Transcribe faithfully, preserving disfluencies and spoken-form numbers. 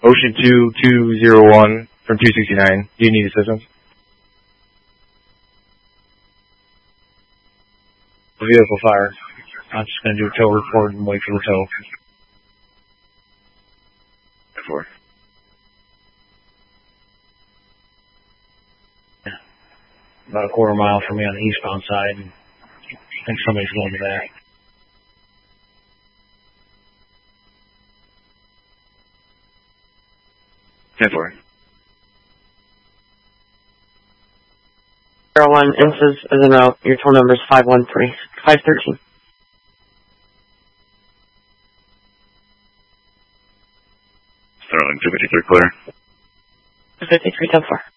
Ocean two two zero one from two sixty-nine. Do you need assistance? Vehicle fire. I'm just going to do a tow report and wait for the tow. Four. About a quarter mile from me on the eastbound side. And I think somebody's going to that. ten four. Zero one, Inces is en route. Your toll number is five one three, five thirteen. Sterling two fifty-three clear. fifty-three ten four.